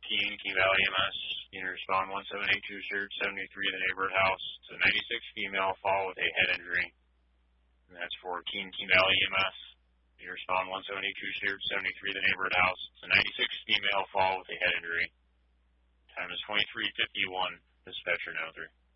Key Valley EMS. You can respond 1782 Shared 73 of the neighborhood house. It's a 96 female fall with a head injury. And that's for Key Valley EMS. You can respond 1782 Shared 73 of the neighborhood house. It's a 96 female fall with a head injury. Time is 23:51. Dispatcher 903.